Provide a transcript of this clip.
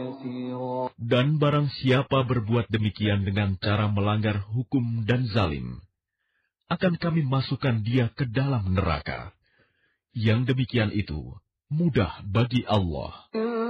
Dan barang siapa berbuat demikian dengan cara melanggar hukum dan zalim, akan kami masukkan dia ke dalam neraka. Yang demikian itu mudah bagi Allah.